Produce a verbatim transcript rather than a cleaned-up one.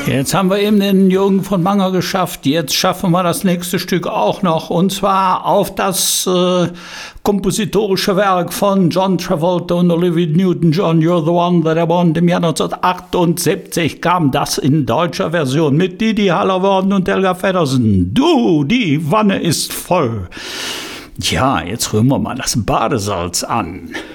Jetzt haben wir eben den Jürgen von Manger geschafft. Jetzt schaffen wir das nächste Stück auch noch. Und zwar auf das äh, kompositorische Werk von John Travolta und Olivia Newton-John, You're the One That I Want. Im Jahr neunzehnhundertachtundsiebzig kam das in deutscher Version mit Didi Hallervorden und Helga Feddersen. Du, die Wanne ist voll. Ja, jetzt rühren wir mal das Badesalz an.